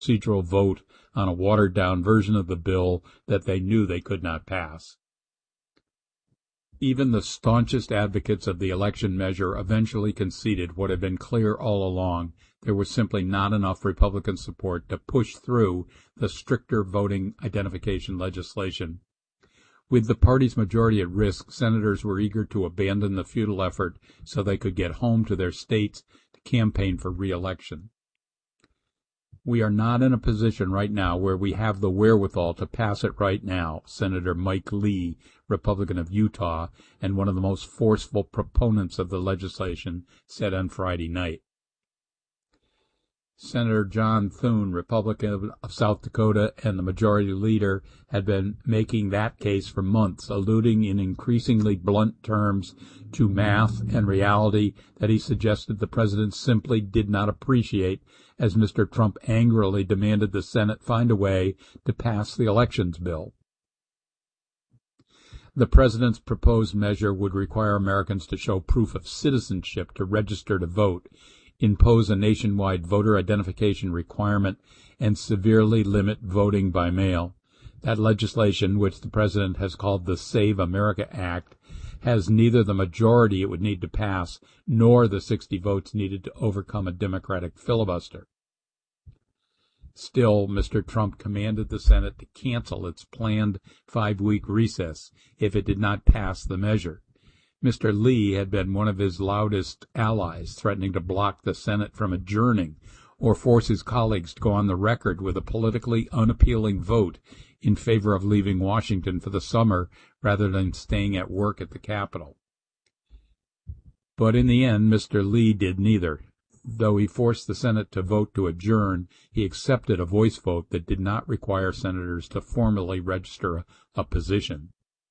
procedural vote on a watered-down version of the bill that they knew they could not pass. Even the staunchest advocates of the election measure eventually conceded what had been clear all along: there was simply not enough Republican support to push through the stricter voting identification legislation. With the party's majority at risk, senators were eager to abandon the futile effort so they could get home to their states to campaign for re-election. We are not in a position right now where we have the wherewithal to pass it right now, Senator Mike Lee, Republican of Utah, and one of the most forceful proponents of the legislation, said on Friday night. Senator John Thune, Republican of South Dakota and the majority leader, had been making that case for months, alluding in increasingly blunt terms to math and reality that he suggested the president simply did not appreciate, as Mr. Trump angrily demanded the Senate find a way to pass the elections bill. The president's proposed measure would require Americans to show proof of citizenship to register to vote, impose a nationwide voter identification requirement, and severely limit voting by mail. That legislation, which the president has called the Save America Act, has neither the majority it would need to pass nor the 60 votes needed to overcome a Democratic filibuster. Still, Mr. Trump commanded the Senate to cancel its planned 5-week recess if it did not pass the measure. Mr. Lee had been one of his loudest allies, threatening to block the Senate from adjourning or force his colleagues to go on the record with a politically unappealing vote in favor of leaving Washington for the summer rather than staying at work at the Capitol. But in the end, Mr. Lee did neither. Though he forced the Senate to vote to adjourn, he accepted a voice vote that did not require senators to formally register a position.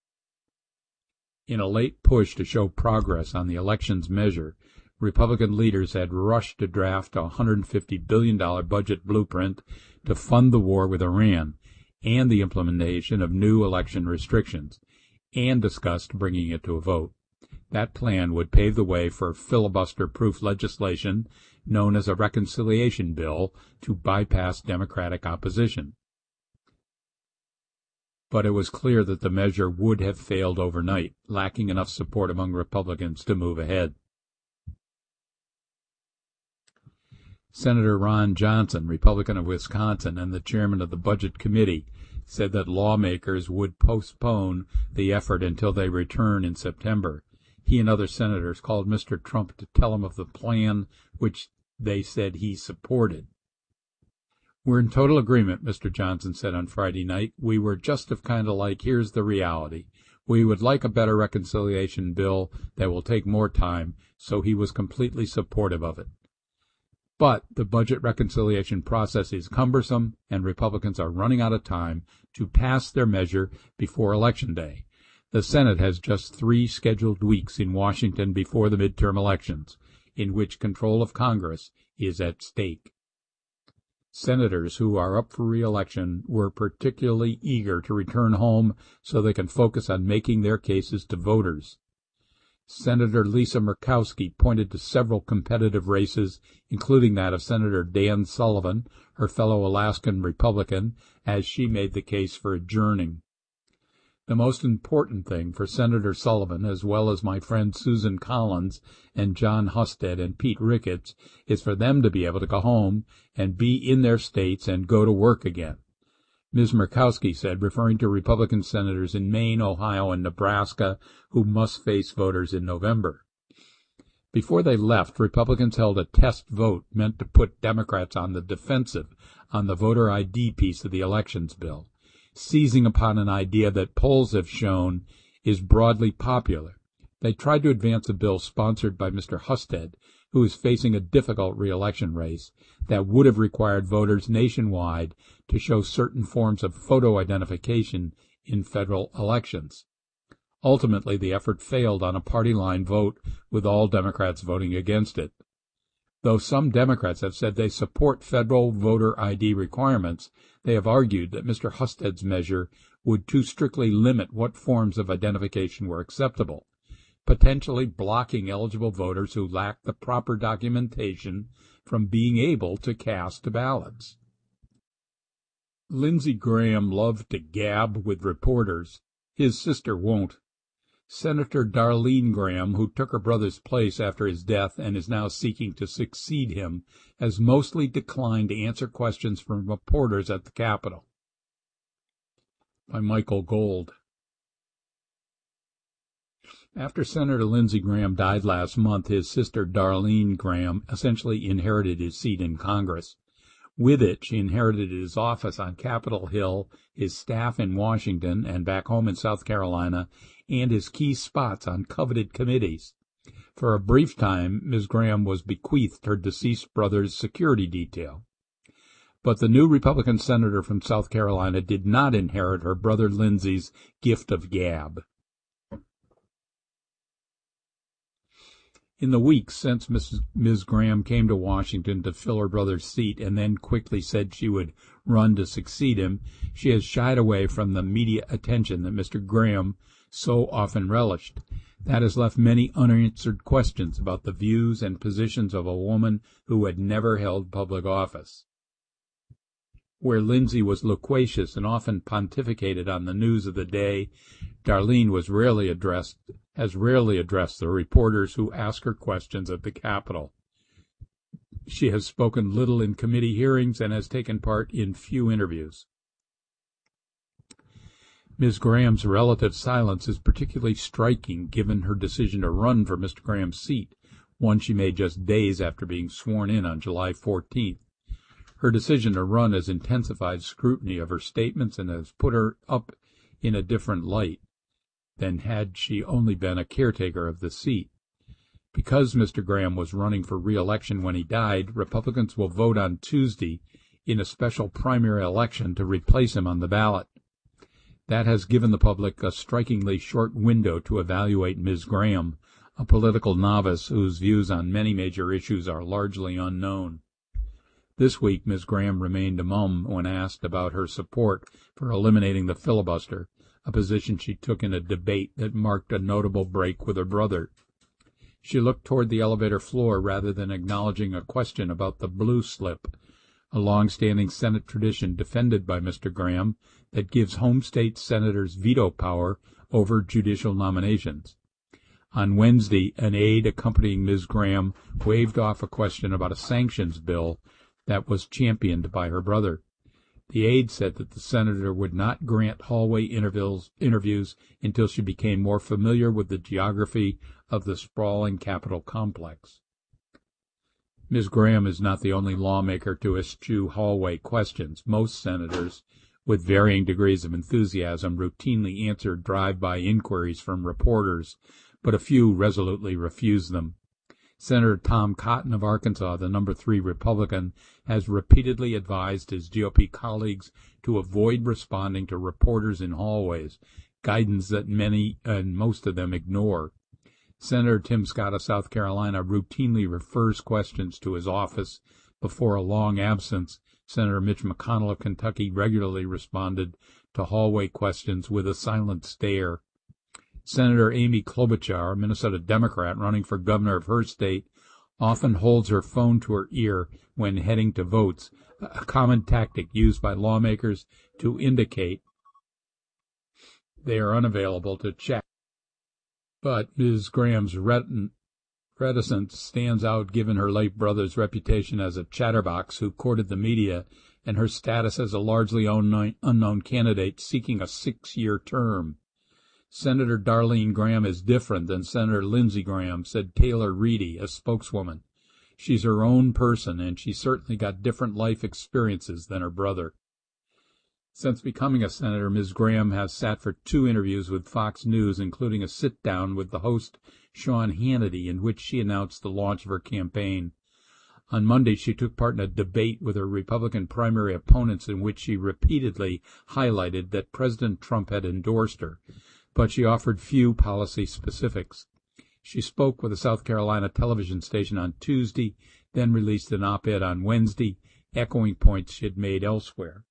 In a late push to show progress on the elections measure, Republican leaders had rushed to draft a $150 billion budget blueprint to fund the war with Iran and the implementation of new election restrictions, and discussed bringing it to a vote. That plan would pave the way for filibuster-proof legislation known as a reconciliation bill to bypass Democratic opposition. But it was clear that the measure would have failed overnight, lacking enough support among Republicans to move ahead. Senator Ron Johnson, Republican of Wisconsin and the chairman of the Budget Committee, said that lawmakers would postpone the effort until they return in September. He and other senators called Mr. Trump to tell him of the plan which they said he supported. "We're in total agreement," Mr. Johnson said on Friday night. "We were just kind of like, here's the reality. We would like a better reconciliation bill that will take more time," so he was completely supportive of it. But the budget reconciliation process is cumbersome, and Republicans are running out of time to pass their measure before Election Day. The Senate has just 3 scheduled weeks in Washington before the midterm elections, in which control of Congress is at stake. Senators who are up for re-election were particularly eager to return home so they can focus on making their cases to voters. Senator Lisa Murkowski pointed to several competitive races, including that of Senator Dan Sullivan, her fellow Alaskan Republican, as she made the case for adjourning. The most important thing for Senator Sullivan, as well as my friends Susan Collins and John Husted and Pete Ricketts, is for them to be able to go home and be in their states and go to work again, Ms. Murkowski said, referring to Republican senators in Maine, Ohio, and Nebraska who must face voters in November. Before they left, Republicans held a test vote meant to put Democrats on the defensive on the voter ID piece of the elections bill, seizing upon an idea that polls have shown is broadly popular. They tried to advance a bill sponsored by Mr. Husted, who is facing a difficult re-election race, that would have required voters nationwide to show certain forms of photo identification in federal elections. Ultimately, the effort failed on a party-line vote, with all Democrats voting against it. Though some Democrats have said they support federal voter ID requirements, they have argued that Mr. Husted's measure would too strictly limit what forms of identification were acceptable, potentially blocking eligible voters who lack the proper documentation from being able to cast ballots. Lindsey Graham loved to gab with reporters. His sister won't. Senator Darlene Graham, who took her brother's place after his death and is now seeking to succeed him, has mostly declined to answer questions from reporters at the Capitol. By Michael Gold. After Senator Lindsey Graham died last month, his sister Darlene Graham essentially inherited his seat in Congress. With it, she inherited his office on Capitol Hill, his staff in Washington and back home in South Carolina, and his key spots on coveted committees. For a brief time, Ms. Graham was bequeathed her deceased brother's security detail. But the new Republican senator from South Carolina did not inherit her brother Lindsey's gift of gab. In the weeks since Ms. Graham came to Washington to fill her brother's seat and then quickly said she would run to succeed him, she has shied away from the media attention that Mr. Graham so often relished. That has left many unanswered questions about the views and positions of a woman who had never held public office. Where Lindsey was loquacious and often pontificated on the news of the day, Darlene has rarely addressed the reporters who ask her questions at the Capitol. She has spoken little in committee hearings and has taken part in few interviews. Ms. Graham's relative silence is particularly striking given her decision to run for Mr. Graham's seat, one she made just days after being sworn in on July 14th. Her decision to run has intensified scrutiny of her statements and has put her up in a different light than had she only been a caretaker of the seat. Because Mr. Graham was running for re-election when he died, Republicans will vote on Tuesday in a special primary election to replace him on the ballot. That has given the public a strikingly short window to evaluate Ms. Graham, a political novice whose views on many major issues are largely unknown. This week, Ms. Graham remained mum when asked about her support for eliminating the filibuster, a position she took in a debate that marked a notable break with her brother. She looked toward the elevator floor rather than acknowledging a question about the blue slip, a long-standing Senate tradition defended by Mr. Graham that gives home state senators veto power over judicial nominations. On Wednesday, an aide accompanying Ms. Graham waved off a question about a sanctions bill that was championed by her brother. The aide said that the senator would not grant hallway interviews until she became more familiar with the geography of the sprawling Capitol complex. Ms. Graham is not the only lawmaker to eschew hallway questions. Most senators, with varying degrees of enthusiasm, routinely answer drive-by inquiries from reporters, but a few resolutely refuse them. Senator Tom Cotton of Arkansas, the number 3 Republican, has repeatedly advised his GOP colleagues to avoid responding to reporters in hallways, guidance that many and most of them ignore. Senator Tim Scott of South Carolina routinely refers questions to his office. Before a long absence, Senator Mitch McConnell of Kentucky regularly responded to hallway questions with a silent stare. Senator Amy Klobuchar, a Minnesota Democrat running for governor of her state, often holds her phone to her ear when heading to votes, a common tactic used by lawmakers to indicate they are unavailable to chat. But Ms. Graham's reticence stands out given her late brother's reputation as a chatterbox who courted the media and her status as a largely unknown candidate seeking a 6-year term. Senator Darlene Graham is different than Senator Lindsey Graham, said Taylor Reedy, a spokeswoman. She's her own person, and she certainly got different life experiences than her brother. Since becoming a senator, Ms. Graham has sat for 2 interviews with Fox News, including a sit-down with the host Sean Hannity, in which she announced the launch of her campaign. On Monday, she took part in a debate with her Republican primary opponents in which she repeatedly highlighted that President Trump had endorsed her, but she offered few policy specifics. She spoke with a South Carolina television station on Tuesday, then released an op-ed on Wednesday, echoing points she had made elsewhere.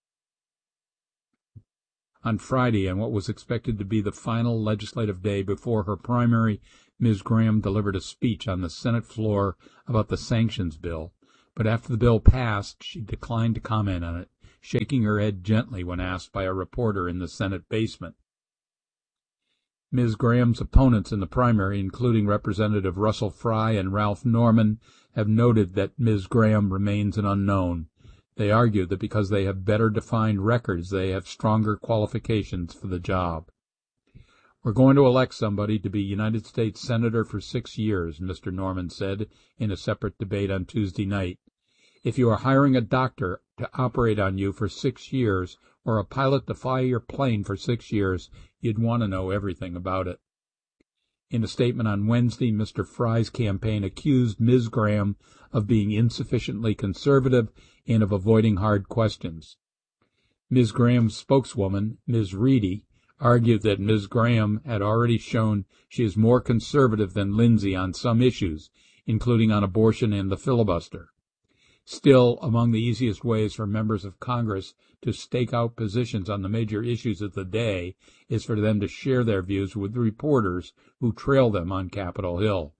On Friday, on what was expected to be the final legislative day before her primary, Ms. Graham delivered a speech on the Senate floor about the sanctions bill, but after the bill passed, she declined to comment on it. shaking her head gently when asked by a reporter in the Senate basement. Ms. Graham's opponents in the primary, including Representative Russell Fry and Ralph Norman, have noted that Ms. Graham remains an unknown. They argue that because they have better defined records, they have stronger qualifications for the job. "We're going to elect somebody to be United States Senator for 6 years, Mr. Norman said in a separate debate on Tuesday night. If you are hiring a doctor to operate on you for 6 years or a pilot to fly your plane for 6 years, you'd want to know everything about it." In a statement on Wednesday, Mr. Fry's campaign accused Ms. Graham of being insufficiently conservative and of avoiding hard questions. Ms. Graham's spokeswoman, Ms. Reedy, argued that Ms. Graham had already shown she is more conservative than Lindsay on some issues, including on abortion and the filibuster. Still, among the easiest ways for members of Congress to stake out positions on the major issues of the day is for them to share their views with reporters who trail them on Capitol Hill.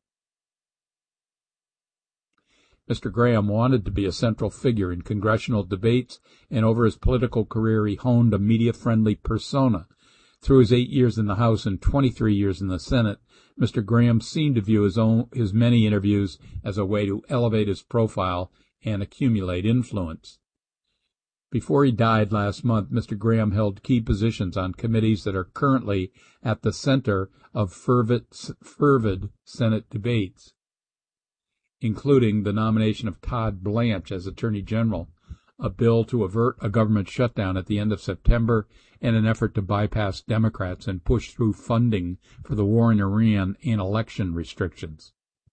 Mr. Graham wanted to be a central figure in congressional debates, and over his political career he honed a media-friendly persona. Through his 8 years in the House and 23 years in the Senate, Mr. Graham seemed to view his many interviews as a way to elevate his profile and accumulate influence. Before he died last month, Mr. Graham held key positions on committees that are currently at the center of fervid Senate debates, including the nomination of Todd Blanche as Attorney General, a bill to avert a government shutdown at the end of September, and an effort to bypass Democrats and push through funding for the war in Iran and election restrictions.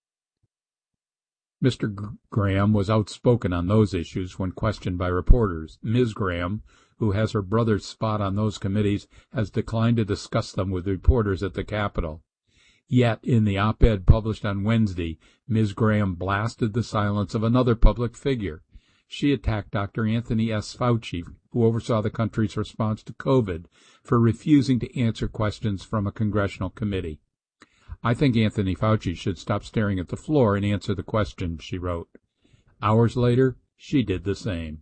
Mr. Graham was outspoken on those issues when questioned by reporters. Ms. Graham, who has her brother's spot on those committees, has declined to discuss them with reporters at the Capitol. Yet, in the op-ed published on Wednesday, Ms. Graham blasted the silence of another public figure. She attacked Dr. Anthony S. Fauci, who oversaw the country's response to COVID, for refusing to answer questions from a congressional committee. "I think Anthony Fauci should stop staring at the floor and answer the question," she wrote. Hours later, she did the same.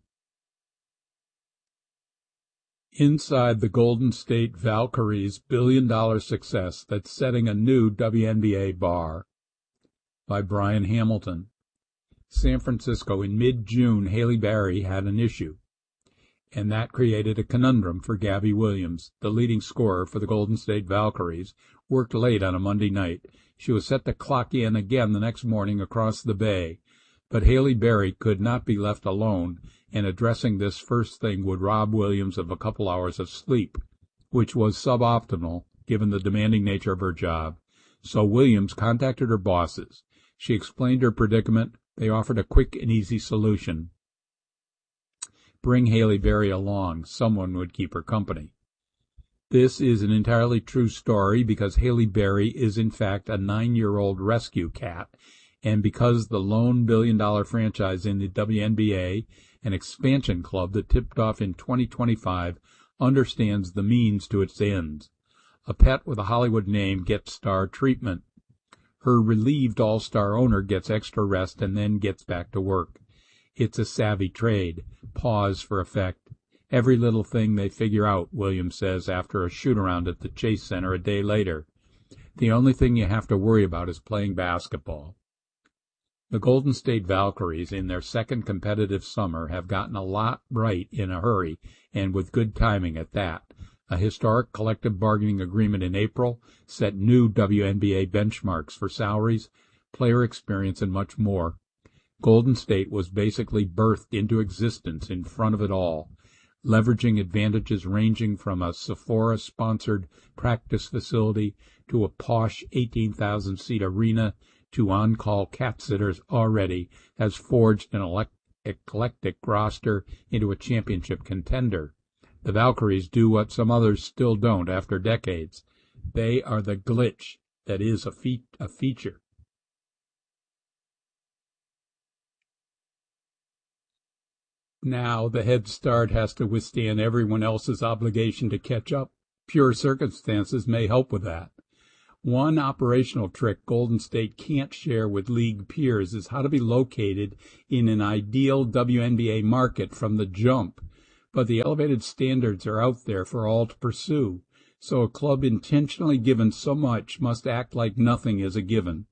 Inside the Golden State Valkyries' billion-dollar success that's setting a new WNBA bar. By Brian Hamilton. San Francisco, in mid-June, Halle Berry had an issue, and that created a conundrum for Gabby Williams, the leading scorer for the Golden State Valkyries, worked late on a Monday night. She was set to clock in again the next morning across the bay, but Halle Berry could not be left alone, and addressing this first thing would rob Williams of a couple hours of sleep, which was suboptimal given the demanding nature of her job. So Williams contacted her bosses. She explained her predicament. They offered a quick and easy solution. Bring Halle Berry along. Someone would keep her company. This is an entirely true story because Halle Berry is in fact a 9-year-old rescue cat, and because the lone billion-dollar franchise in the WNBA, an expansion club that tipped off in 2025, understands the means to its ends. A pet with a Hollywood name gets star treatment. Her relieved all-star owner gets extra rest and then gets back to work. It's a savvy trade. Pause for effect. Every little thing they figure out, Williams says after a shoot-around at the Chase Center a day later. The only thing you have to worry about is playing basketball. The Golden State Valkyries, in their second competitive summer, have gotten a lot right in a hurry, and with good timing at that. A historic collective bargaining agreement in April set new WNBA benchmarks for salaries, player experience, and much more. Golden State was basically birthed into existence in front of it all, leveraging advantages ranging from a Sephora-sponsored practice facility to a posh 18,000-seat arena to on-call cat sitters already has forged an eclectic roster into a championship contender. The Valkyries do what some others still don't after decades. They are the glitch that is a feature. Now the head start has to withstand everyone else's obligation to catch up. Pure circumstances may help with that. One operational trick Golden State can't share with league peers is how to be located in an ideal WNBA market from the jump. but the elevated standards are out there for all to pursue, so a club intentionally given so much must act like nothing is a given.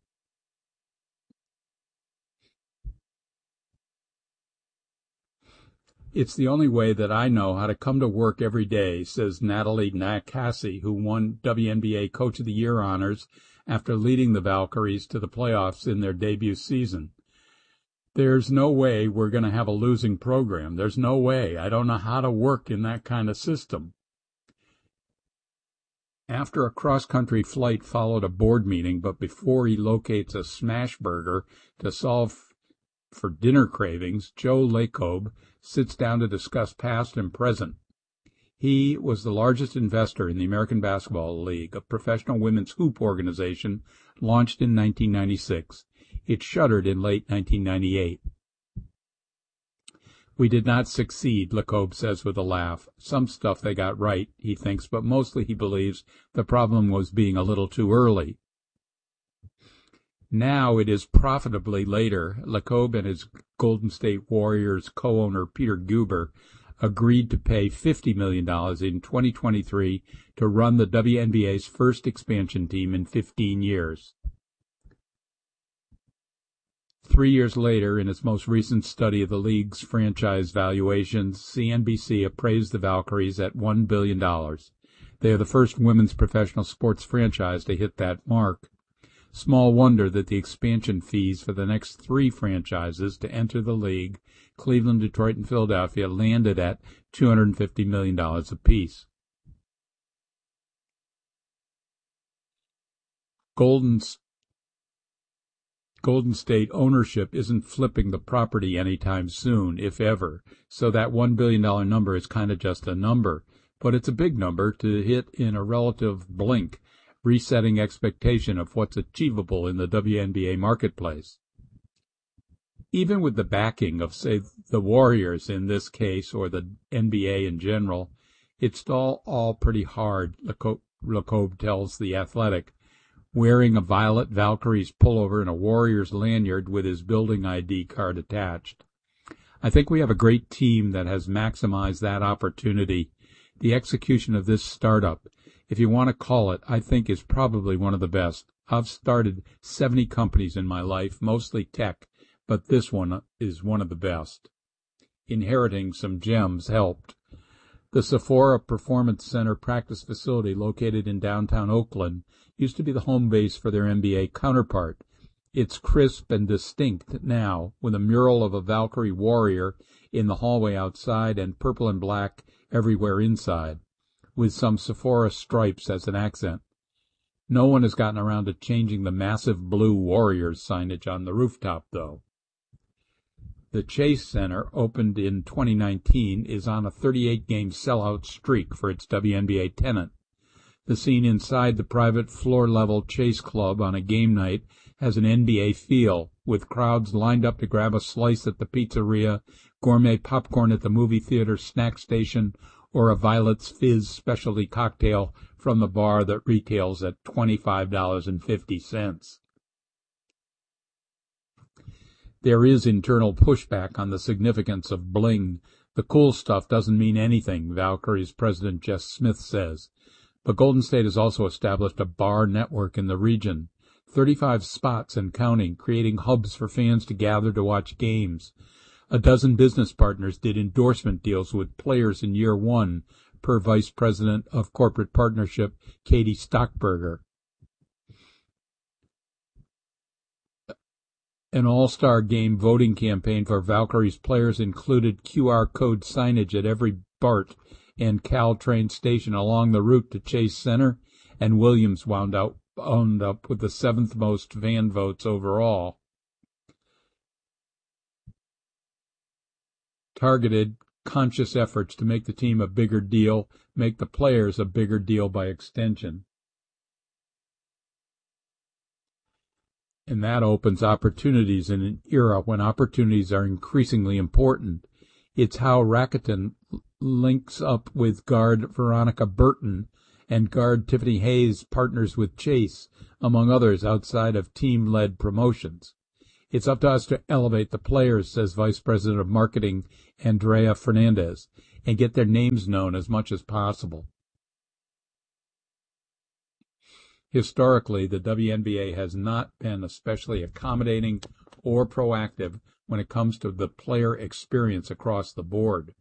It's the only way that I know how to come to work every day, says Natalie Nakasi, who won WNBA Coach of the Year honors after leading the Valkyries to the playoffs in their debut season. There's no way we're going to have a losing program. There's no way. I don't know how to work in that kind of system. After a cross-country flight followed a board meeting, but before he locates a smash burger to solve for dinner cravings, Joe Lacob sits down to discuss past and present. He was the largest investor in the American Basketball League, a professional women's hoop organization launched in 1996. It shuttered in late 1998. We did not succeed, Lacob says with a laugh. Some stuff they got right, he thinks, but mostly he believes the problem was being a little too early. Now it is profitably later. Lacob and his Golden State Warriors co-owner Peter Guber agreed to pay $50 million in 2023 to run the WNBA's first expansion team in 15 years. 3 years later, in its most recent study of the league's franchise valuations, CNBC appraised the Valkyries at $1 billion. They are the first women's professional sports franchise to hit that mark. Small wonder that the expansion fees for the next 3 franchises to enter the league, Cleveland, Detroit, and Philadelphia, landed at $250 million apiece. Golden State ownership isn't flipping the property anytime soon, if ever, so that $1 billion number is kind of just a number, but it's a big number to hit in a relative blink, resetting expectation of what's achievable in the WNBA marketplace. Even with the backing of, say, the Warriors in this case, or the NBA in general, it's all pretty hard, Lacob tells The Athletic, wearing a violet Valkyries pullover and a Warriors lanyard with his building ID card attached. I think we have a great team that has maximized that opportunity. The execution of this startup, if you want to call it, I think is probably one of the best. I've started 70 companies in my life, mostly tech, but this one is one of the best. Inheriting some gems helped. The Sephora Performance Center practice facility located in downtown Oakland used to be the home base for their NBA counterpart. It's crisp and distinct now, with a mural of a Valkyrie warrior in the hallway outside and purple and black everywhere inside, with some Sephora stripes as an accent. No one has gotten around to changing the massive blue Warriors signage on the rooftop, though. The Chase Center, opened in 2019, is on a 38-game sellout streak for its WNBA tenant. The scene inside the private floor-level Chase Club on a game night has an NBA feel, with crowds lined up to grab a slice at the pizzeria, gourmet popcorn at the movie theater snack station, or a Violet's Fizz specialty cocktail from the bar that retails at $25.50. There is internal pushback on the significance of bling. The cool stuff doesn't mean anything, Valkyries president Jess Smith says. But Golden State has also established a bar network in the region, 35 spots and counting, creating hubs for fans to gather to watch games. A dozen business partners did endorsement deals with players in year one, per Vice President of Corporate Partnership Katie Stockberger. An all-star game voting campaign for Valkyries players included QR code signage at every BART and Caltrain station along the route to Chase Center, and Williams wound up with the 7th most fan votes overall. Targeted, conscious efforts to make the team a bigger deal, make the players a bigger deal by extension. And that opens opportunities in an era when opportunities are increasingly important. It's how Rakuten links up with guard Veronica Burton, and guard Tiffany Hayes partners with Chase, among others outside of team-led promotions. It's up to us to elevate the players, says Vice President of Marketing Andrea Fernandez. and get their names known as much as possible. Historically, the WNBA has not been especially accommodating or proactive when it comes to the player experience across the board.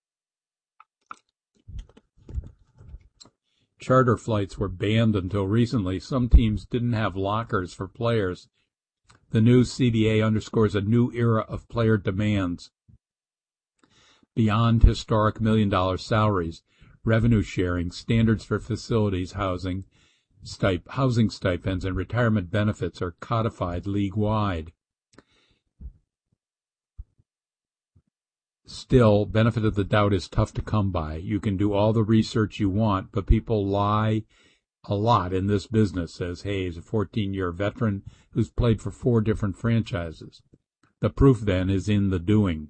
Charter flights were banned until recently. Some teams didn't have lockers for players. The new CBA underscores a new era of player demands. Beyond historic million-dollar salaries, revenue sharing, standards for facilities, housing stipends, and retirement benefits are codified league-wide. Still, benefit of the doubt is tough to come by. You can do all the research you want, but people lie a lot in this business, says Hayes, a 14-year veteran who's played for 4 different franchises. The proof, then, is in the doing.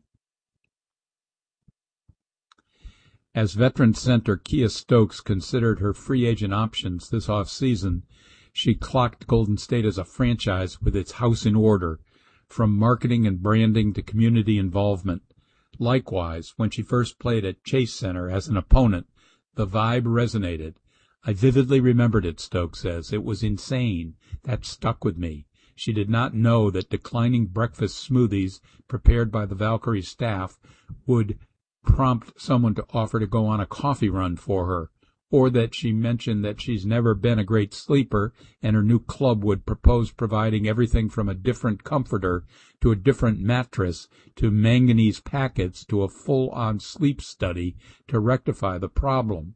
As veteran center Kia Stokes considered her free agent options this offseason, she clocked Golden State as a franchise with its house in order, from marketing and branding to community involvement. Likewise, when she first played at Chase Center as an opponent, the vibe resonated. I vividly remembered it, Stokes says. It was insane. That stuck with me. She did not know that declining breakfast smoothies prepared by the Valkyrie staff would prompt someone to offer to go on a coffee run for her, or that she mentioned that she's never been a great sleeper and her new club would propose providing everything from a different comforter to a different mattress to manganese packets to a full-on sleep study to rectify the problem.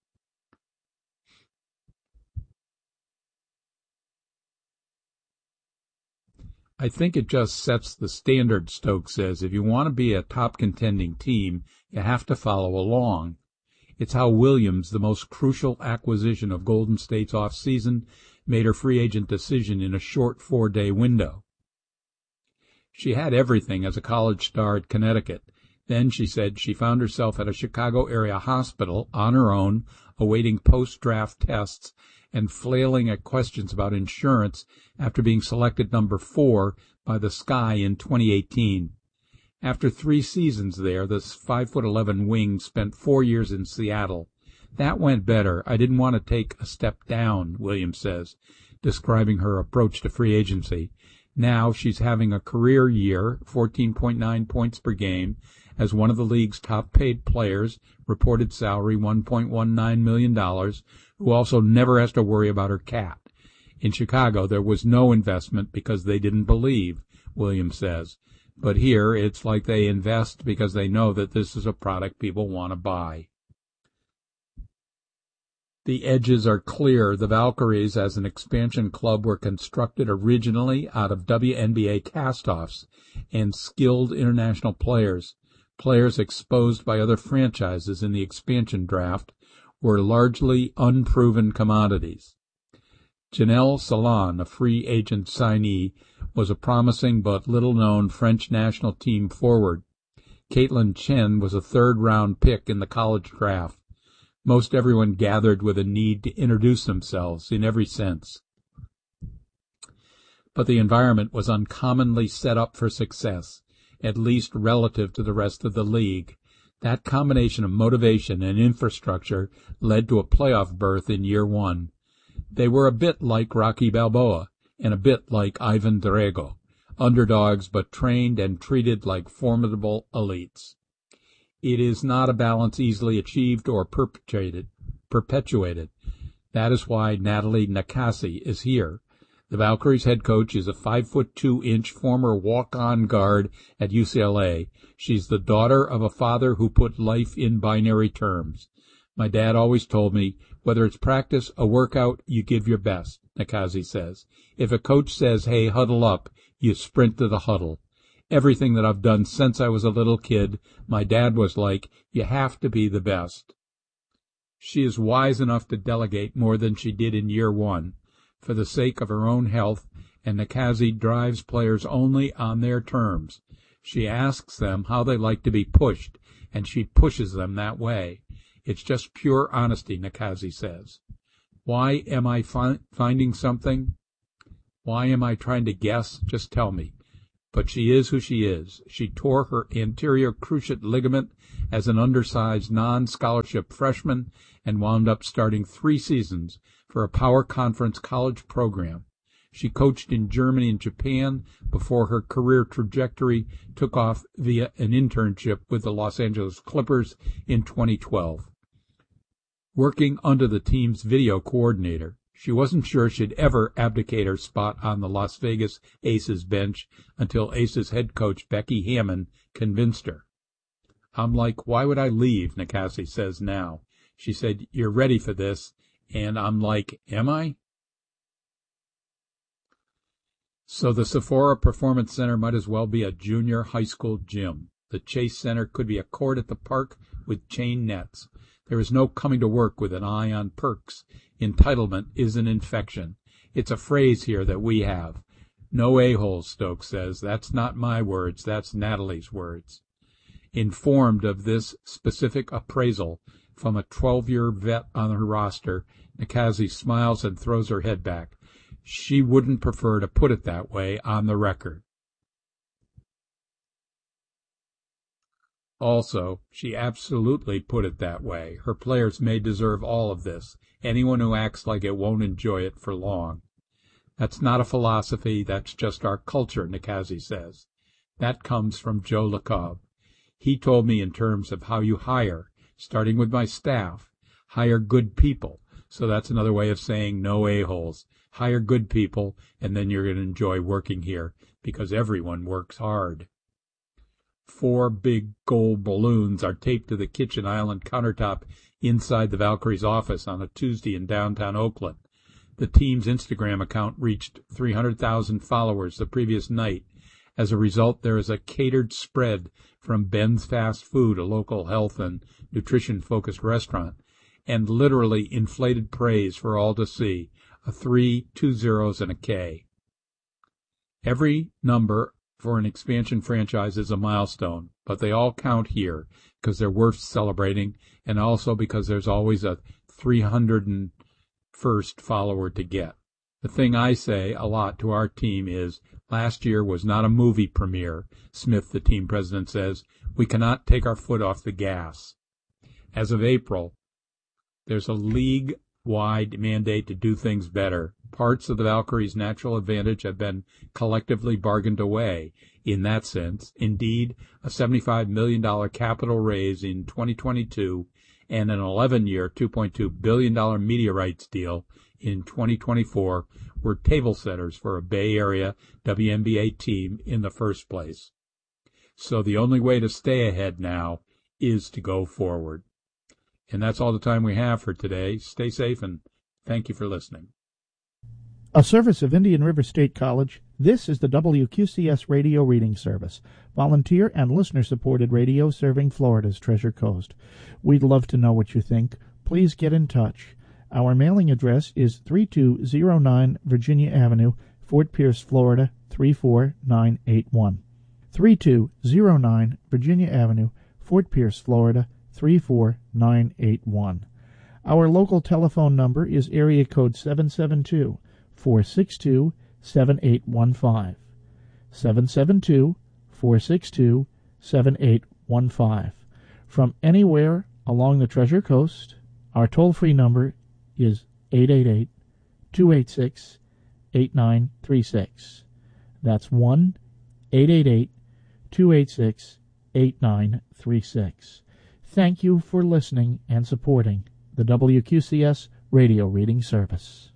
I think it just sets the standard, Stokes says. If you want to be a top contending team, you have to follow along. It's how Williams, the most crucial acquisition of Golden State's offseason, made her free agent decision in a short 4-day window. She had everything as a college star at Connecticut. Then, she said, she found herself at a Chicago area hospital on her own, awaiting post-draft tests and flailing at questions about insurance after being selected number 4 by the Sky in 2018. After 3 seasons there, the 5'11" wing spent 4 years in Seattle. That went better. I didn't want to take a step down, Williams says, describing her approach to free agency. Now she's having a career year, 14.9 points per game, as one of the league's top-paid players, reported salary $1.19 million, who also never has to worry about her cat. In Chicago, there was no investment because they didn't believe, Williams says. But here, it's like they invest because they know that this is a product people want to buy. The edges are clear. The Valkyries, as an expansion club, were constructed originally out of WNBA cast-offs and skilled international players. Players exposed by other franchises in the expansion draft were largely unproven commodities. Janelle Salon, a free agent signee, was a promising but little-known French national team forward. Caitlin Chen was a third-round pick in the college draft. Most everyone gathered with a need to introduce themselves in every sense. But the environment was uncommonly set up for success, at least relative to the rest of the league. That combination of motivation and infrastructure led to a playoff berth in year 1. They were a bit like Rocky Balboa and a bit like Ivan Drago, underdogs but trained and treated like formidable elites. It is not a balance easily achieved or perpetuated. That is why Natalie Nakasi is here. The Valkyries' head coach is a 5'2" former walk-on guard at UCLA. She's the daughter of a father who put life in binary terms. My dad always told me, whether it's practice, a workout, you give your best, Nakasi says. If a coach says, hey, huddle up, you sprint to the huddle. Everything that I've done since I was a little kid, my dad was like, you have to be the best. She is wise enough to delegate more than she did in year 1, for the sake of her own health, and Nakasi drives players only on their terms. She asks them how they like to be pushed, and she pushes them that way. It's just pure honesty, Nakasi says. Why am I finding something? Why am I trying to guess? Just tell me. But she is who she is. She tore her anterior cruciate ligament as an undersized non-scholarship freshman and wound up starting 3 seasons for a Power Conference college program. She coached in Germany and Japan before her career trajectory took off via an internship with the Los Angeles Clippers in 2012. Working under the team's video coordinator, she wasn't sure she'd ever abdicate her spot on the Las Vegas Aces bench until Aces head coach Becky Hammon convinced her. I'm like, why would I leave, Nikasi says now. She said, you're ready for this, and I'm like, am I? So the Sephora Performance Center might as well be a junior high school gym. The Chase Center could be a court at the park with chain nets. There is no coming to work with an eye on perks. Entitlement is an infection. It's a phrase here that we have. No a-holes, Stokes says. That's not my words. That's Natalie's words. Informed of this specific appraisal from a 12-year vet on her roster, Nikasi smiles and throws her head back. She wouldn't prefer to put it that way on the record. Also, she absolutely put it that way. Her players may deserve all of this. Anyone who acts like it won't enjoy it for long. That's not a philosophy, that's just our culture, Nikasi says. That comes from Joe LeCobb. He told me in terms of how you hire, starting with my staff. Hire good people. So that's another way of saying no a-holes. Hire good people, and then you're going to enjoy working here, because everyone works hard. 4 big gold balloons are taped to the kitchen island countertop inside the Valkyrie's office on a Tuesday in downtown Oakland. The team's Instagram account reached 300,000 followers the previous night. As a result, there is a catered spread from Ben's Fast Food, a local health and nutrition-focused restaurant, and literally inflated praise for all to see, a 3, 2 zeros, and a K. Every number for an expansion franchise is a milestone, but they all count here because they're worth celebrating, and also because there's always a 301st follower to get. The thing I say a lot to our team is, last year was not a movie premiere, Smith, the team president, says. We cannot take our foot off the gas. As of April, there's a league-wide mandate to do things better. Parts of the Valkyries' natural advantage have been collectively bargained away. In that sense, indeed, a $75 million capital raise in 2022 and an 11-year, $2.2 billion media rights deal in 2024 were table setters for a Bay Area WNBA team in the first place. So the only way to stay ahead now is to go forward. And that's all the time we have for today. Stay safe, and thank you for listening. A service of Indian River State College, this is the WQCS Radio Reading Service, volunteer and listener-supported radio serving Florida's Treasure Coast. We'd love to know what you think. Please get in touch. Our mailing address is 3209 Virginia Avenue, Fort Pierce, Florida, 34981. 3209 Virginia Avenue, Fort Pierce, Florida, 34981. Our local telephone number is area code 772-462-7815. 772-462-7815. From anywhere along the Treasure Coast, our toll-free number is 888-286-8936. That's 1-888-286-8936. Thank you for listening and supporting the WQCS Radio Reading Service.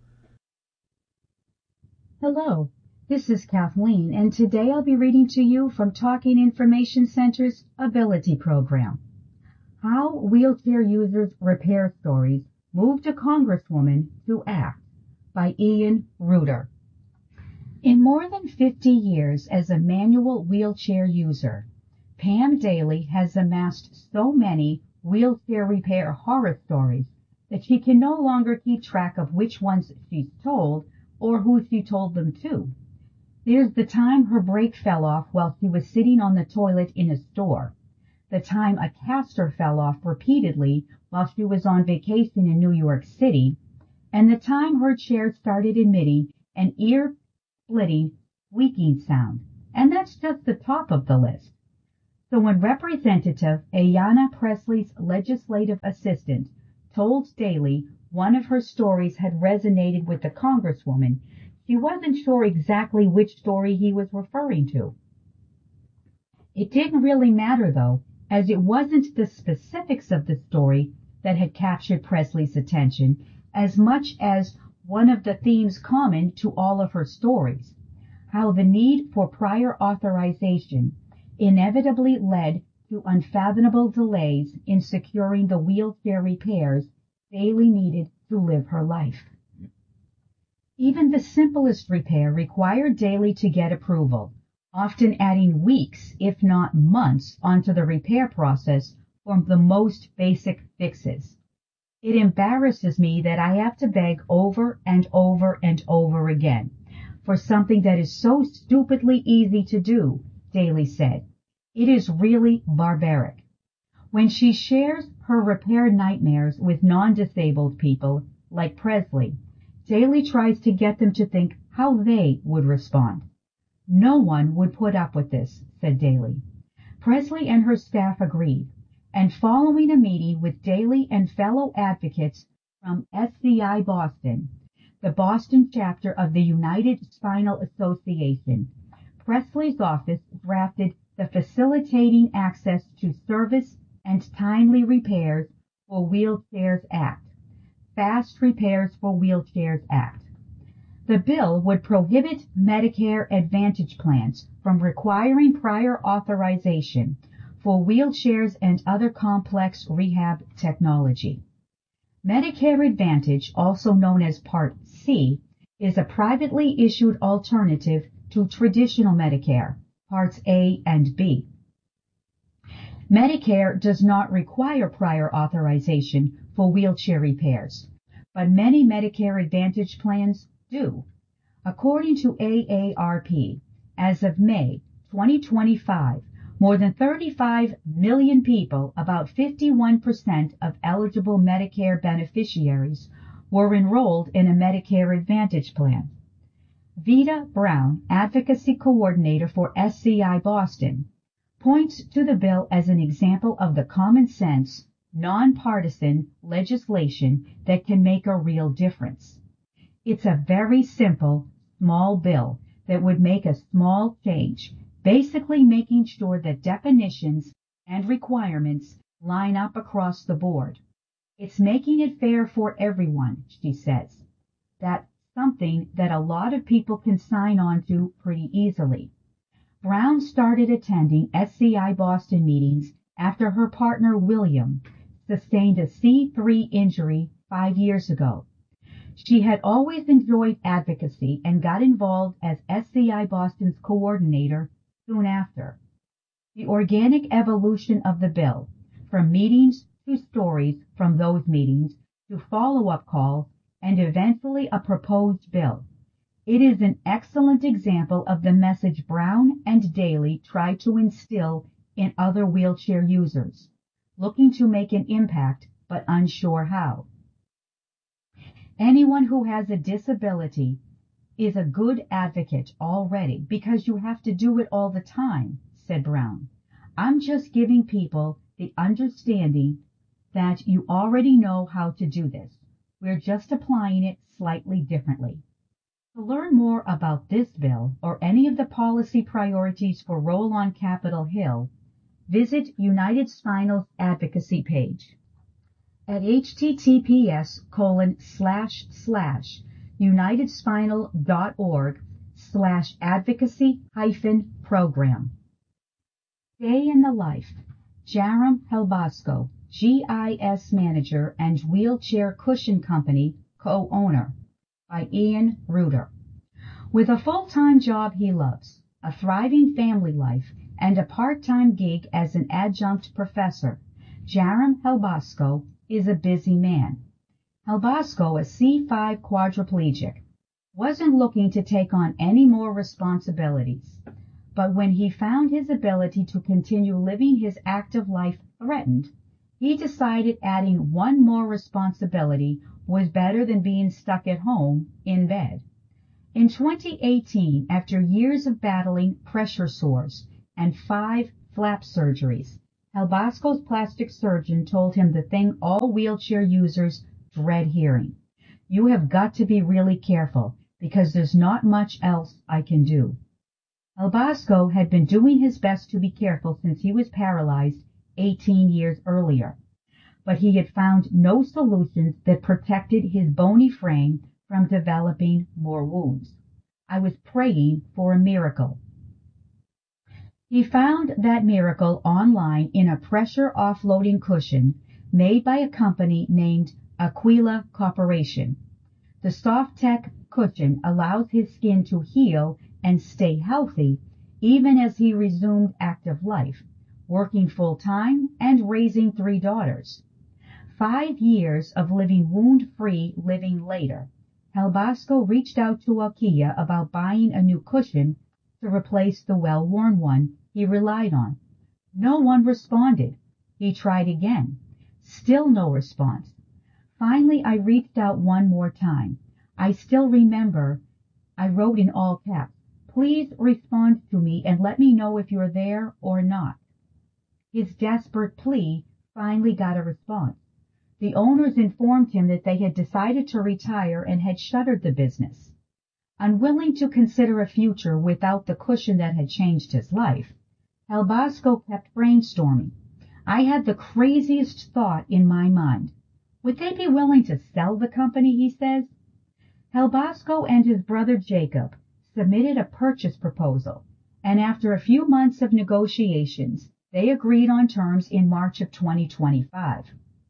Hello, this is Kathleen, and today I'll be reading to you from Talking Information Center's Ability Program. How Wheelchair Users Repair Stories Moved a Congresswoman to Act by Ian Reuter. In more than 50 years as a manual wheelchair user, Pam Daly has amassed so many wheelchair repair horror stories that she can no longer keep track of which ones she's told or who she told them to. There's the time her brake fell off while she was sitting on the toilet in a store, the time a caster fell off repeatedly while she was on vacation in New York City, and the time her chair started emitting an ear-splitting squeaking sound. and that's just the top of the list. So when Representative Ayanna Pressley's legislative assistant told Daley one of her stories had resonated with the Congresswoman, she wasn't sure exactly which story he was referring to. It didn't really matter, though, as it wasn't the specifics of the story that had captured Pressley's attention as much as one of the themes common to all of her stories, how the need for prior authorization inevitably led to unfathomable delays in securing the wheelchair repairs Daley needed to live her life. Even the simplest repair required Daley to get approval, often adding weeks, if not months, onto the repair process for the most basic fixes. It embarrasses me that I have to beg over and over and over again for something that is so stupidly easy to do, Daley said. It is really barbaric. When she shares her repair nightmares with non-disabled people like Presley, Daley tries to get them to think how they would respond. No one would put up with this, said Daley. Presley and her staff agreed, and following a meeting with Daley and fellow advocates from SCI Boston, the Boston chapter of the United Spinal Association, Presley's office drafted the Facilitating Access to Service and Timely Repairs for Wheelchairs Act, Fast Repairs for Wheelchairs Act. The bill would prohibit Medicare Advantage plans from requiring prior authorization for wheelchairs and other complex rehab technology. Medicare Advantage, also known as Part C, is a privately issued alternative to traditional Medicare, Parts A and B. Medicare does not require prior authorization for wheelchair repairs, but many Medicare Advantage plans do. According to AARP, as of May 2025, more than 35 million people, about 51% of eligible Medicare beneficiaries, were enrolled in a Medicare Advantage plan. Vita Brown, advocacy coordinator for SCI Boston, points to the bill as an example of the common sense, nonpartisan legislation that can make a real difference. It's a very simple, small bill that would make a small change, basically making sure that definitions and requirements line up across the board. It's making it fair for everyone, she says. That's something that a lot of people can sign on to pretty easily. Brown started attending SCI Boston meetings after her partner William sustained a C3 injury 5 years ago. She had always enjoyed advocacy and got involved as SCI Boston's coordinator soon after. The organic evolution of the bill, from meetings to stories from those meetings to follow-up calls and eventually a proposed bill. It is an excellent example of the message Brown and Daley tried to instill in other wheelchair users, looking to make an impact but unsure how. Anyone who has a disability is a good advocate already because you have to do it all the time, said Brown. I'm just giving people the understanding that you already know how to do this. We're just applying it slightly differently. To learn more about this bill or any of the policy priorities for Roll on Capitol Hill, visit United Spinal's advocacy page at https://unitedspinal.org/advocacy-program. Day in the Life, Jaram Helbasco, GIS Manager and Wheelchair Cushion Company co-owner, by Ian Reuter. With a full-time job he loves, a thriving family life, and a part-time gig as an adjunct professor, Jaram Helbasco is a busy man. Helbasco, a C5 quadriplegic, wasn't looking to take on any more responsibilities, but when he found his ability to continue living his active life threatened, he decided adding one more responsibility was better than being stuck at home in bed. In 2018, after years of battling pressure sores and 5 flap surgeries, Helbosco's plastic surgeon told him the thing all wheelchair users dread hearing. You have got to be really careful because there's not much else I can do. Helbosco had been doing his best to be careful since he was paralyzed 18 years earlier, but he had found no solutions that protected his bony frame from developing more wounds. I was praying for a miracle. He found that miracle online in a pressure offloading cushion made by a company named Aquila Corporation. The SoftTech cushion allows his skin to heal and stay healthy even as he resumed active life, working full-time and raising 3 daughters. 5 years of living wound-free living later, Helbosco reached out to IKEA about buying a new cushion to replace the well-worn one he relied on. No one responded. He tried again. Still no response. Finally, I reached out one more time. I still remember I wrote in all caps, "Please respond to me and let me know if you're there or not." His desperate plea finally got a response. The owners informed him that they had decided to retire and had shuttered the business. Unwilling to consider a future without the cushion that had changed his life, Helbosco kept brainstorming. I had the craziest thought in my mind. Would they be willing to sell the company, he says? Helbosco and his brother Jacob submitted a purchase proposal, and after a few months of negotiations, they agreed on terms in March of 2025.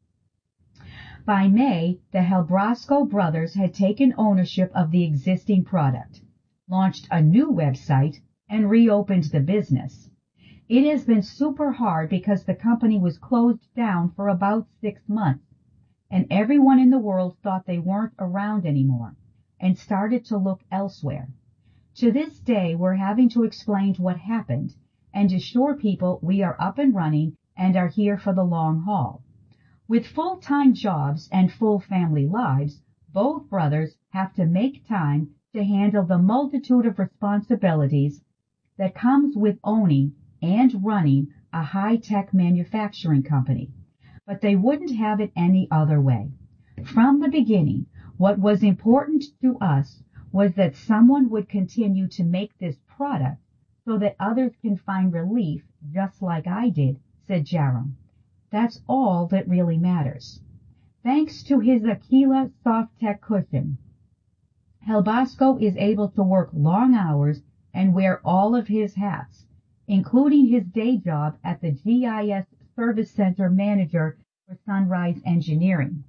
By May, the Helbosco brothers had taken ownership of the existing product, launched a new website, and reopened the business. It has been super hard because the company was closed down for about 6 months, and everyone in the world thought they weren't around anymore and started to look elsewhere. To this day, we're having to explain what happened and assure people we are up and running and are here for the long haul. With full-time jobs and full family lives, both brothers have to make time to handle the multitude of responsibilities that comes with owning and running a high-tech manufacturing company. But they wouldn't have it any other way. From the beginning, what was important to us was that someone would continue to make this product so that others can find relief just like I did, said Jarom. That's all that really matters. Thanks to his Aquila SoftTech cushion, Helbosco is able to work long hours and wear all of his hats, including his day job at the GIS Service Center Manager for Sunrise Engineering.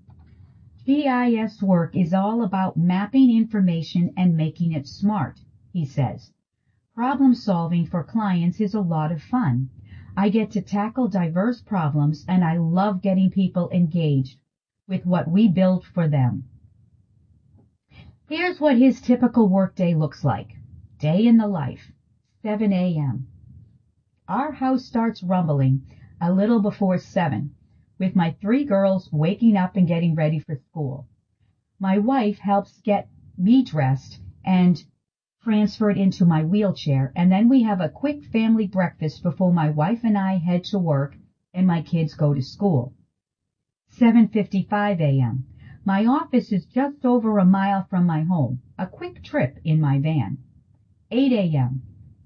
GIS work is all about mapping information and making it smart, he says. Problem solving for clients is a lot of fun. I get to tackle diverse problems and I love getting people engaged with what we build for them. Here's what his typical workday looks like. Day in the life, 7 a.m. Our house starts rumbling a little before 7, with my 3 girls waking up and getting ready for school. My wife helps get me dressed and transferred into my wheelchair, and then we have a quick family breakfast before my wife and I head to work and my kids go to school. 7:55 a.m. My office is just over a mile from my home, a quick trip in my van. 8 a.m.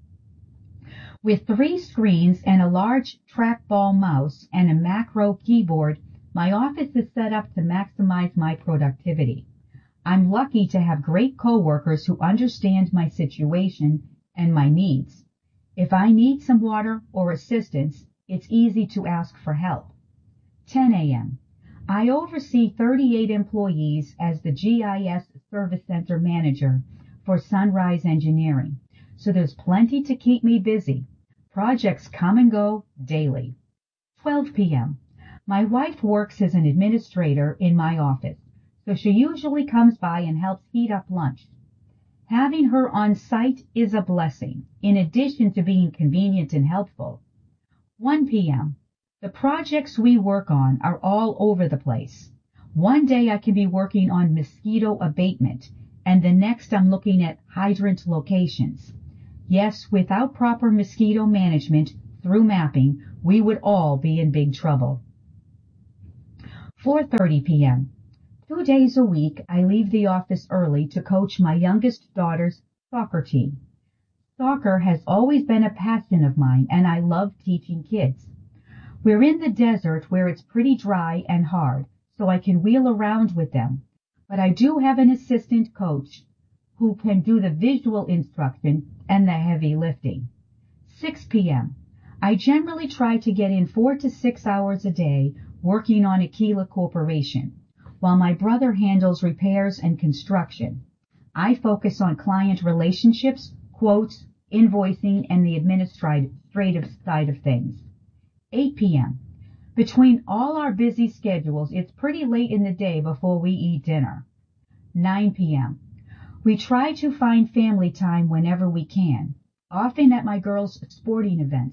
With 3 screens and a large trackball mouse and a macro keyboard, my office is set up to maximize my productivity. I'm lucky to have great coworkers who understand my situation and my needs. If I need some water or assistance, it's easy to ask for help. 10 a.m. I oversee 38 employees as the GIS Service Center Manager for Sunrise Engineering, so there's plenty to keep me busy. Projects come and go daily. 12 p.m. My wife works as an administrator in my office, so she usually comes by and helps heat up lunch. Having her on site is a blessing, in addition to being convenient and helpful. 1 p.m. The projects we work on are all over the place. One day I can be working on mosquito abatement, and the next I'm looking at hydrant locations. Yes, without proper mosquito management through mapping, we would all be in big trouble. 4:30 p.m. 2 days a week, I leave the office early to coach my youngest daughter's soccer team. Soccer has always been a passion of mine, and I love teaching kids. We're in the desert where it's pretty dry and hard, so I can wheel around with them. But I do have an assistant coach who can do the visual instruction and the heavy lifting. 6 p.m. I generally try to get in 4 to 6 hours a day working on Aquila Corporation, while my brother handles repairs and construction. I focus on client relationships, quotes, invoicing, and the administrative side of things. 8 p.m. Between all our busy schedules, it's pretty late in the day before we eat dinner. 9 p.m. We try to find family time whenever we can, often at my girls' sporting events.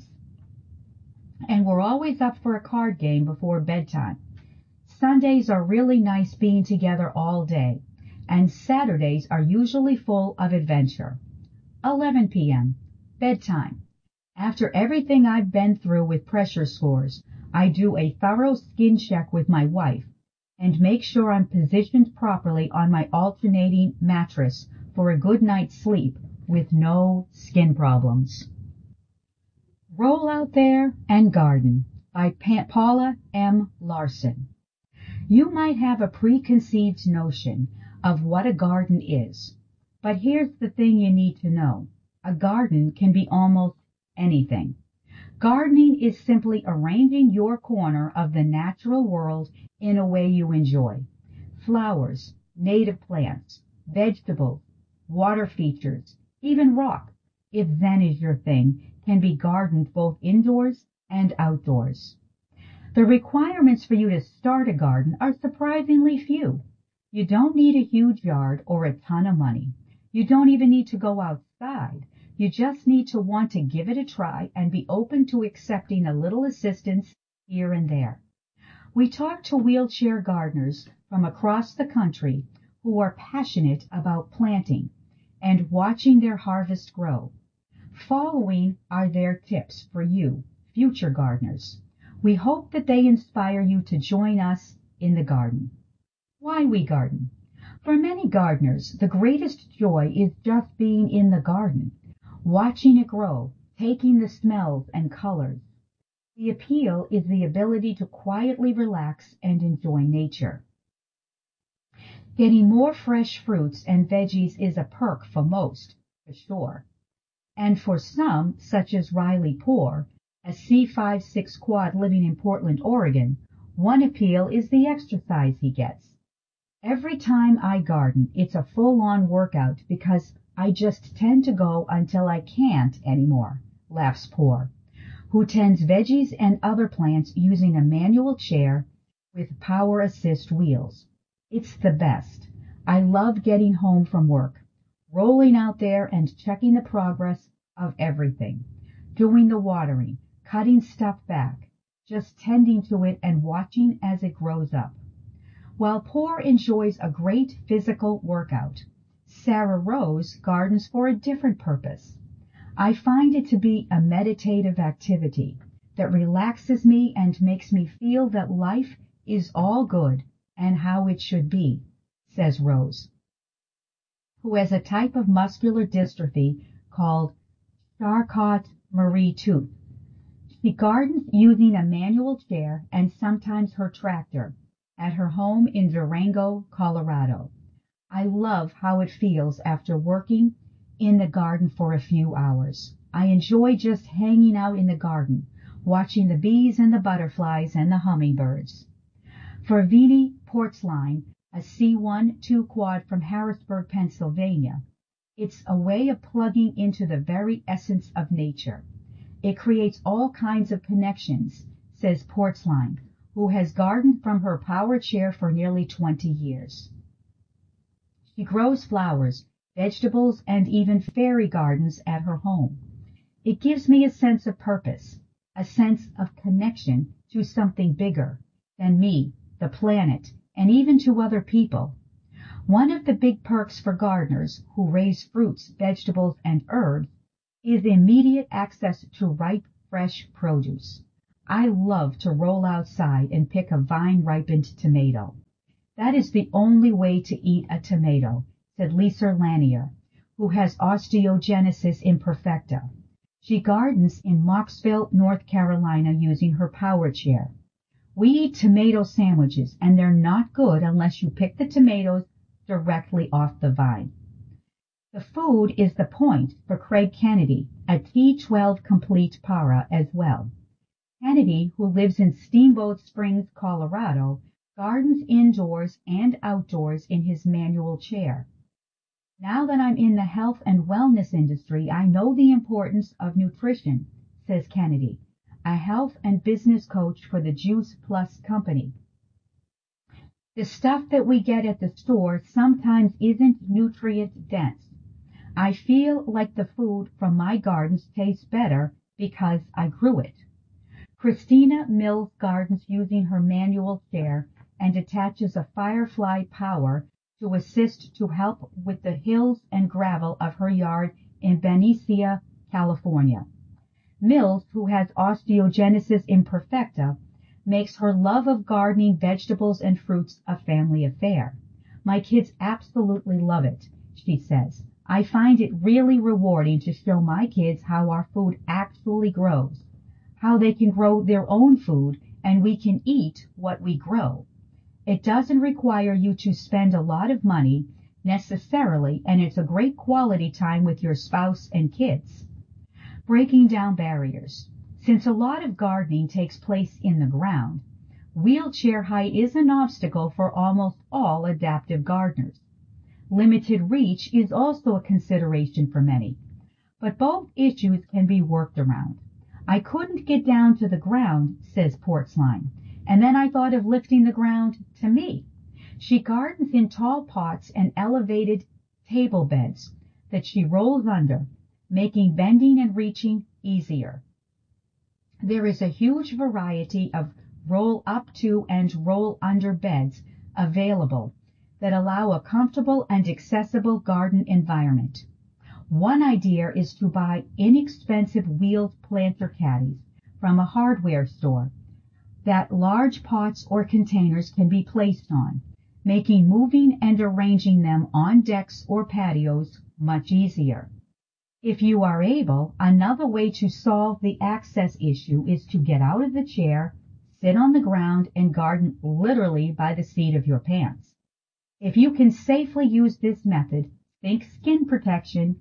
And we're always up for a card game before bedtime. Sundays are really nice being together all day, and Saturdays are usually full of adventure. 11 p.m. Bedtime. After everything I've been through with pressure sores, I do a thorough skin check with my wife and make sure I'm positioned properly on my alternating mattress for a good night's sleep with no skin problems. Roll Out There and Garden by Paula M. Larson. You might have a preconceived notion of what a garden is, but here's the thing you need to know. A garden can be almost anything. Gardening is simply arranging your corner of the natural world in a way you enjoy. Flowers, native plants, vegetables, water features, even rock, if Zen is your thing, can be gardened both indoors and outdoors. The requirements for you to start a garden are surprisingly few. You don't need a huge yard or a ton of money. You don't even need to go outside. You just need to want to give it a try and be open to accepting a little assistance here and there. We talk to wheelchair gardeners from across the country who are passionate about planting and watching their harvest grow. Following are their tips for you, future gardeners. We hope that they inspire you to join us in the garden. Why we garden? For many gardeners, the greatest joy is just being in the garden, watching it grow, taking the smells and colors. The appeal is the ability to quietly relax and enjoy nature. Getting more fresh fruits and veggies is a perk for most, for sure. And for some, such as Riley Poor, a C5-6 quad living in Portland, Oregon, one appeal is the exercise he gets. Every time I garden, it's a full-on workout because I just tend to go until I can't anymore, laughs Poor, who tends veggies and other plants using a manual chair with power assist wheels. It's the best. I love getting home from work, rolling out there and checking the progress of everything, doing the watering, cutting stuff back, just tending to it and watching as it grows up. While Poor enjoys a great physical workout, Sarah Rose gardens for a different purpose. I find it to be a meditative activity that relaxes me and makes me feel that life is all good and how it should be, says Rose, who has a type of muscular dystrophy called Charcot-Marie-Tooth. She gardens using a manual chair and sometimes her tractor at her home in Durango, Colorado. I love how it feels after working in the garden for a few hours. I enjoy just hanging out in the garden, watching the bees and the butterflies and the hummingbirds. For Vini Portzline, a C1-2 quad from Harrisburg, Pennsylvania, it's a way of plugging into the very essence of nature. It creates all kinds of connections, says Portzline, who has gardened from her power chair for nearly 20 years. She grows flowers, vegetables, and even fairy gardens at her home. It gives me a sense of purpose, a sense of connection to something bigger than me, the planet, and even to other people. One of the big perks for gardeners who raise fruits, vegetables, and herbs is immediate access to ripe, fresh produce. I love to roll outside and pick a vine-ripened tomato. That is the only way to eat a tomato, said Lisa Lanier, who has osteogenesis imperfecta. She gardens in Mocksville, North Carolina, using her power chair. We eat tomato sandwiches, and they're not good unless you pick the tomatoes directly off the vine. The food is the point for Craig Kennedy, a T12 complete para as well. Kennedy, who lives in Steamboat Springs, Colorado, gardens indoors and outdoors in his manual chair. Now that I'm in the health and wellness industry, I know the importance of nutrition, says Kennedy, a health and business coach for the Juice Plus company. The stuff that we get at the store sometimes isn't nutrient dense. I feel like the food from my gardens tastes better because I grew it. Christina Mills gardens using her manual chair and attaches a Firefly Power to assist to help with the hills and gravel of her yard in Benicia, California. Mills, who has osteogenesis imperfecta, makes her love of gardening vegetables and fruits a family affair. My kids absolutely love it, she says. I find it really rewarding to show my kids how our food actually grows, how they can grow their own food, and we can eat what we grow. It doesn't require you to spend a lot of money necessarily, and it's a great quality time with your spouse and kids. Breaking down barriers. Since a lot of gardening takes place in the ground, wheelchair height is an obstacle for almost all adaptive gardeners. Limited reach is also a consideration for many, but both issues can be worked around. I couldn't get down to the ground, says Portsline, and then I thought of lifting the ground to me. She gardens in tall pots and elevated table beds that she rolls under, making bending and reaching easier. There is a huge variety of roll up to and roll under beds available that allow a comfortable and accessible garden environment. One idea is to buy inexpensive wheeled planter caddies from a hardware store that large pots or containers can be placed on, making moving and arranging them on decks or patios much easier. If you are able, another way to solve the access issue is to get out of the chair, sit on the ground, and garden literally by the seat of your pants. If you can safely use this method, think skin protection.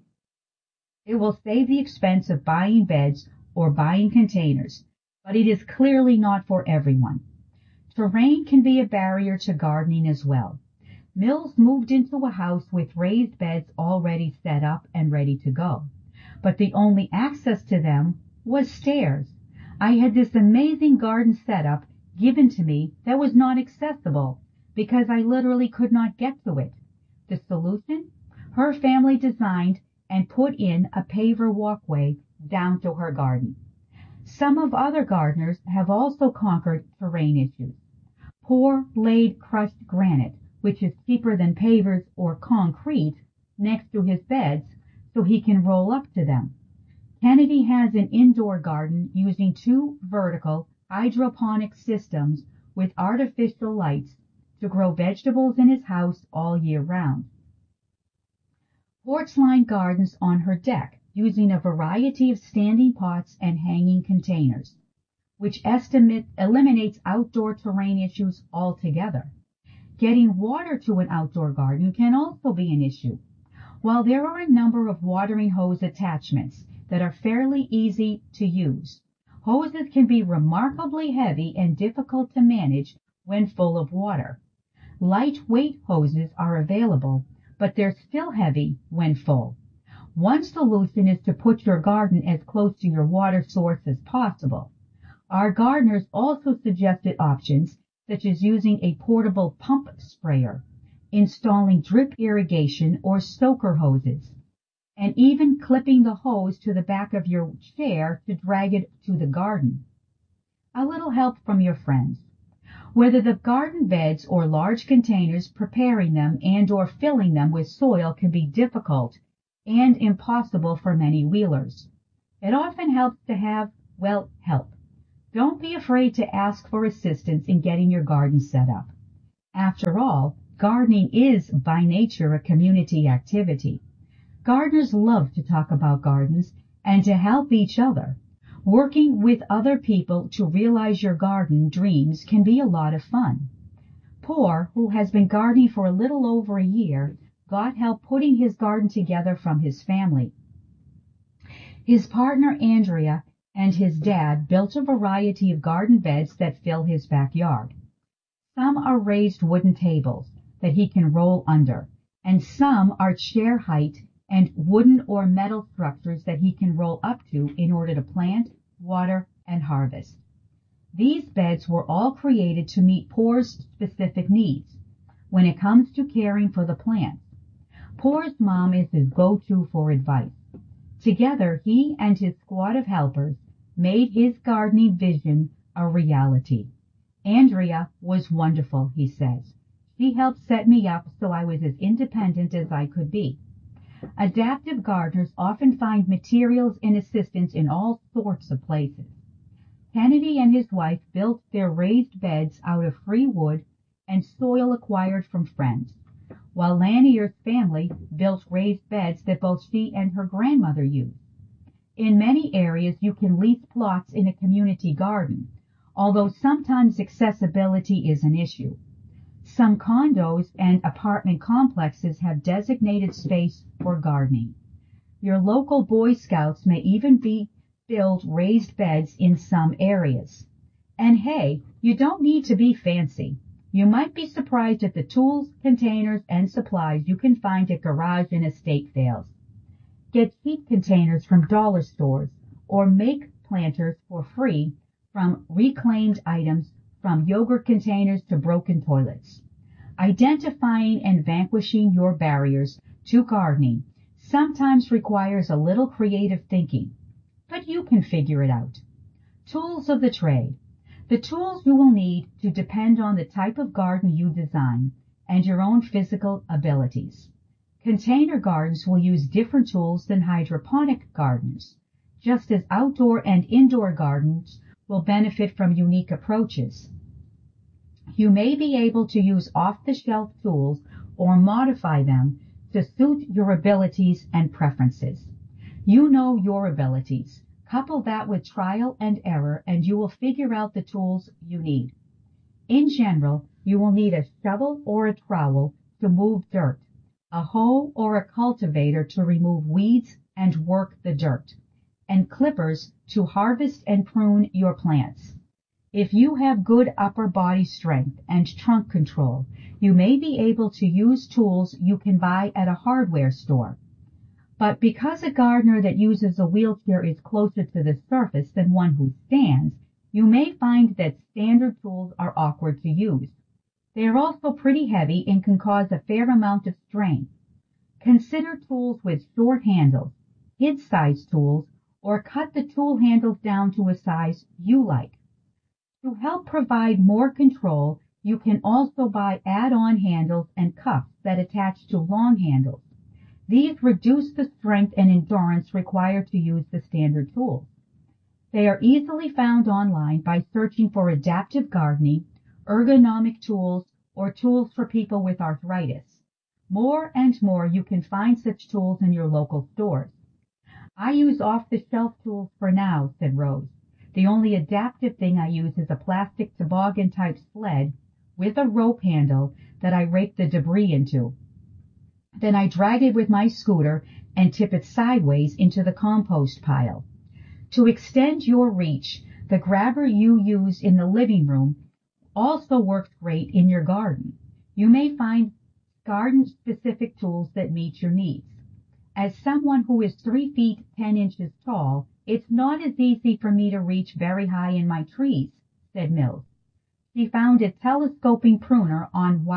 It will save the expense of buying beds or buying containers, but it is clearly not for everyone. Terrain can be a barrier to gardening as well. Mills moved into a house with raised beds already set up and ready to go, but the only access to them was stairs. I had this amazing garden setup given to me that was not accessible because I literally could not get to it. The solution? Her family designed and put in a paver walkway down to her garden. Some of other gardeners have also conquered terrain issues. Pour laid crushed granite, which is cheaper than pavers or concrete, next to his beds so he can roll up to them. Kennedy has an indoor garden using 2 vertical hydroponic systems with artificial lights to grow vegetables in his house all year round. Portsline gardens on her deck using a variety of standing pots and hanging containers, which eliminates outdoor terrain issues altogether. Getting water to an outdoor garden can also be an issue. While there are a number of watering hose attachments that are fairly easy to use, hoses can be remarkably heavy and difficult to manage when full of water. Lightweight hoses are available, but they're still heavy when full. One solution is to put your garden as close to your water source as possible. Our gardeners also suggested options such as using a portable pump sprayer, installing drip irrigation or soaker hoses, and even clipping the hose to the back of your chair to drag it to the garden. A little help from your friends. Whether the garden beds or large containers, preparing them and or filling them with soil can be difficult and impossible for many wheelers. It often helps to have, well, help. Don't be afraid to ask for assistance in getting your garden set up. After all, gardening is by nature a community activity. Gardeners love to talk about gardens and to help each other. Working with other people to realize your garden dreams can be a lot of fun. Poor, who has been gardening for a little over a year, got help putting his garden together from his family. His partner Andrea and his dad built a variety of garden beds that fill his backyard. Some are raised wooden tables that he can roll under, and some are chair height and wooden or metal structures that he can roll up to in order to plant, water, and harvest. These beds were all created to meet Poor's specific needs when it comes to caring for the plants. Poor's mom is his go-to for advice. Together, he and his squad of helpers made his gardening vision a reality. Andrea was wonderful, he says. She helped set me up so I was as independent as I could be. Adaptive gardeners often find materials and assistance in all sorts of places. Kennedy and his wife built their raised beds out of free wood and soil acquired from friends, while Lanier's family built raised beds that both she and her grandmother used. In many areas, you can lease plots in a community garden, although sometimes accessibility is an issue. Some condos and apartment complexes have designated space for gardening. Your local Boy Scouts may even build raised beds in some areas. And hey, you don't need to be fancy. You might be surprised at the tools, containers, and supplies you can find at garage and estate sales. Get seed containers from dollar stores or make planters for free from reclaimed items, from yogurt containers to broken toilets. Identifying and vanquishing your barriers to gardening sometimes requires a little creative thinking, but you can figure it out. Tools of the trade. The tools you will need to depend on the type of garden you design and your own physical abilities. Container gardens will use different tools than hydroponic gardens, just as outdoor and indoor gardens will benefit from unique approaches. You may be able to use off-the-shelf tools or modify them to suit your abilities and preferences. You know your abilities. Couple that with trial and error, and you will figure out the tools you need. In general, you will need a shovel or a trowel to move dirt, a hoe or a cultivator to remove weeds and work the dirt, and clippers to harvest and prune your plants. If you have good upper body strength and trunk control, you may be able to use tools you can buy at a hardware store. But because a gardener that uses a wheelchair is closer to the surface than one who stands, you may find that standard tools are awkward to use. They are also pretty heavy and can cause a fair amount of strain. Consider tools with short handles, kid-sized tools, or cut the tool handles down to a size you like. To help provide more control, you can also buy add-on handles and cuffs that attach to long handles. These reduce the strength and endurance required to use the standard tools. They are easily found online by searching for adaptive gardening, ergonomic tools, or tools for people with arthritis. More and more you can find such tools in your local stores. I use off-the-shelf tools for now, said Rose. The only adaptive thing I use is a plastic toboggan-type sled with a rope handle that I rake the debris into. Then I drag it with my scooter and tip it sideways into the compost pile. To extend your reach, the grabber you use in the living room also works great in your garden. You may find garden-specific tools that meet your needs. As someone who is 3 feet 10 inches tall, it's not as easy for me to reach very high in my trees, said Mills. She found a telescoping pruner on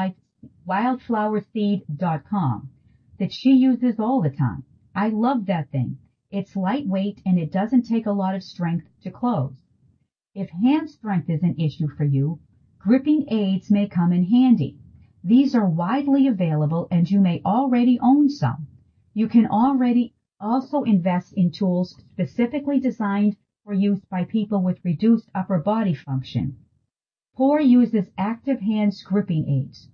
wildflowerseed.com that she uses all the time. I love that thing. It's lightweight and it doesn't take a lot of strength to close. If hand strength is an issue for you, gripping aids may come in handy. These are widely available and you may already own some. You can already also invest in tools specifically designed for use by people with reduced upper body function. POUR uses active hands gripping aids.